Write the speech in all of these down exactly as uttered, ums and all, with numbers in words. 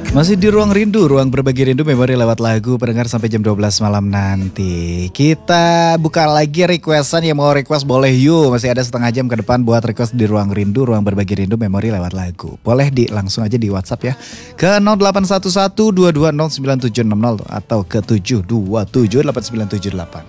Masih di Ruang Rindu, ruang berbagi rindu memori lewat lagu pendengar sampai jam dua belas malam nanti. Kita buka lagi requestan, yang mau request boleh yuk. Masih ada setengah jam ke depan buat request di Ruang Rindu, ruang berbagi rindu memori lewat lagu. Boleh di langsung aja di WhatsApp ya. Ke nol delapan satu satu dua dua nol sembilan tujuh enam nol atau ke tujuh dua tujuh delapan sembilan tujuh delapan.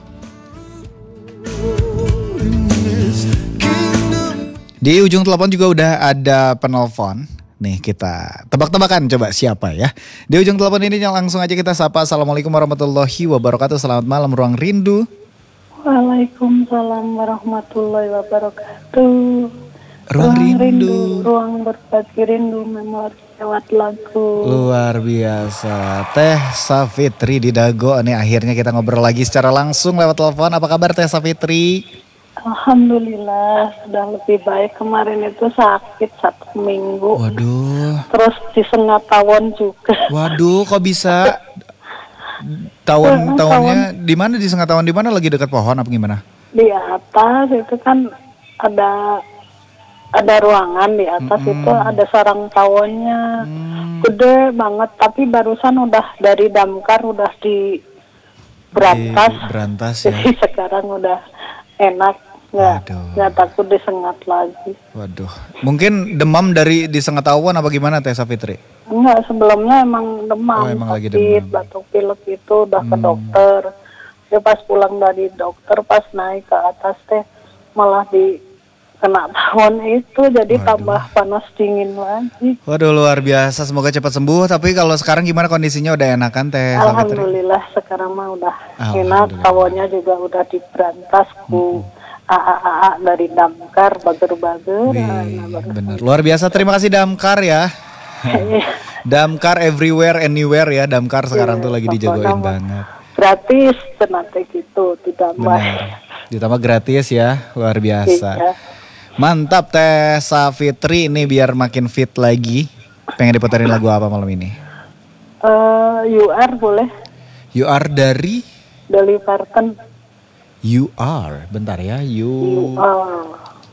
Di ujung telepon juga udah ada penelpon. Nih kita tebak-tebakan coba siapa ya. Di ujung telepon ini langsung aja kita sapa. Assalamualaikum warahmatullahi wabarakatuh. Selamat malam Ruang Rindu. Waalaikumsalam warahmatullahi wabarakatuh. Ruang, Ruang Rindu. rindu, ruang berbagi rindu memori lewat lagu. Luar biasa. Teh Safitri di Dago. Nih akhirnya kita ngobrol lagi secara langsung lewat telepon. Apa kabar Teh Safitri? Alhamdulillah sudah lebih baik. Kemarin itu sakit satu minggu. Waduh. Terus disengat tawon juga. Waduh, kok bisa? Tawon tawonnya di mana, di setengah tawon di mana, lagi dekat pohon apa gimana? Di atas itu kan ada ada ruangan di atas, mm-hmm. itu ada sarang tawonnya. Mm. Gede banget, tapi barusan udah dari damkar udah di berantas. Di berantas ya. Jadi sekarang udah enak. Nggak, nggak takut disengat lagi. Waduh, mungkin demam dari disengat tawon apa gimana Teh Safitri? Enggak, sebelumnya emang demam, oh, emang sakit, lagi demam. batuk pilek itu udah hmm. ke dokter. Dia pas pulang dari dokter, pas naik ke atas teh malah di kena tawon itu, jadi Waduh. tambah panas dingin lagi. Waduh, luar biasa, semoga cepat sembuh. Tapi kalau sekarang gimana kondisinya, udah enakan Teh Safitri? Alhamdulillah sekarang mah udah enak, tawonnya juga udah diberantas ku. Hmm. A A A A dari damkar bager-bager. Wih, bener. Luar biasa, terima kasih damkar ya. Damkar everywhere anywhere ya, damkar sekarang yeah, tuh lagi dijagoin banget. Gratis tenate gitu, ditambah. Bener. Ditambah gratis ya, luar biasa. Iya. Mantap Teh Safitri, ini biar makin fit lagi. Pengen diputerin lagu apa malam ini? Uh, You Are boleh. You Are dari? Dolly Parton. You Are, bentar ya, You, you Are.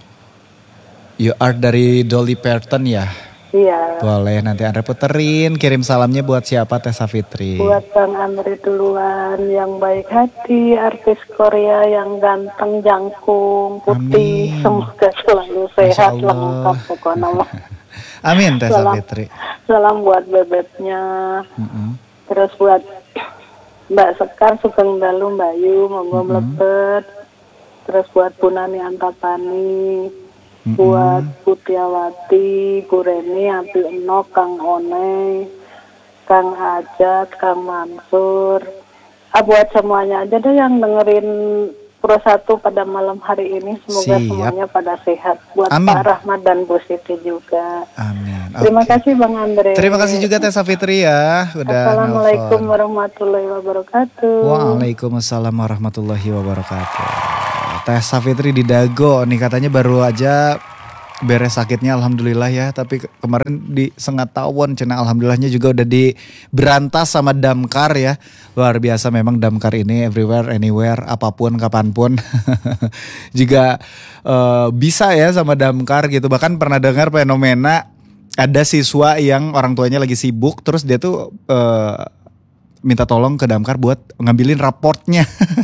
You Are dari Dolly Parton ya? Iya. Boleh, nanti Andre puterin. Kirim salamnya buat siapa Teh Safitri? Buat Bang Andre duluan, yang baik hati, artis Korea yang ganteng, jangkung, putih. Amin. Semoga selalu sehat, lengkap pokoknya. Amin Teh salam, Safitri. Salam buat bebeknya. Mm-hmm. Terus buat Mbak Sekar, Sugeng Dalu, Mbak Yu, Monggo mm-hmm. Mlebet. Terus buat Bu Nani Antapani, mm-hmm. buat Putiawati, Bu Reni, Abi Eno, Kang One, Kang Ajat, Kang Mansur. Ah, buat semuanya aja deh yang dengerin Pro satu pada malam hari ini. Semoga Siap. semuanya pada sehat. Buat Amin. Pak Rahmat dan Bu Siti juga. Amin. Terima okay. kasih Bang Andre. Terima kasih juga Teh Safitri ya. Udah Assalamualaikum nelfon. warahmatullahi wabarakatuh. Waalaikumsalam warahmatullahi wabarakatuh. Teh Safitri di Dago nih, katanya baru aja beres sakitnya, alhamdulillah ya. Tapi ke- kemarin disengat tawon, cina alhamdulillahnya juga udah diberantas sama damkar ya. Luar biasa memang damkar ini, everywhere, anywhere, apapun, kapanpun. Juga uh, bisa ya sama damkar gitu. Bahkan pernah dengar fenomena ada siswa yang orang tuanya lagi sibuk, terus dia tuh uh, minta tolong ke damkar buat ngambilin raportnya.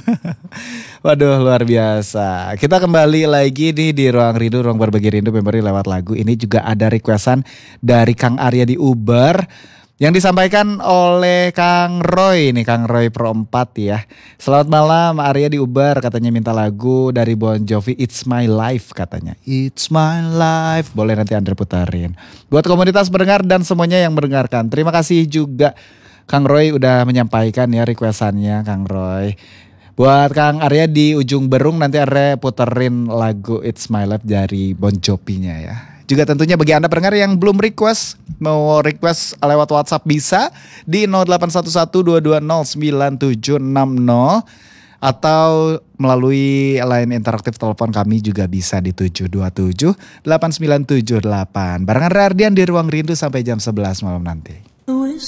Waduh, luar biasa. Kita kembali lagi nih di Ruang Rindu, ruang berbagi rindu memori lewat lagu. Ini juga ada requestan dari Kang Arya di Uber yang disampaikan oleh Kang Roy. Nih Kang Roy Pro empat ya. Selamat malam Arya di Uber, katanya minta lagu dari Bon Jovi, It's My Life katanya. It's My Life. Boleh nanti Andre putarin. Buat komunitas pendengar dan semuanya yang mendengarkan. Terima kasih juga Kang Roy udah menyampaikan ya requestannya Kang Roy. Buat Kang Arya di ujung Berung, nanti Arya puterin lagu It's My Life dari Bon Jovi-nya ya. Juga tentunya bagi Anda pendengar yang belum request, mau request lewat WhatsApp bisa di nol delapan satu satu dua dua nol sembilan tujuh enam nol atau melalui line interaktif telepon kami juga bisa di tujuh dua tujuh delapan sembilan tujuh delapan. Barengan Ardian di Ruang Rindu sampai jam sebelas malam nanti.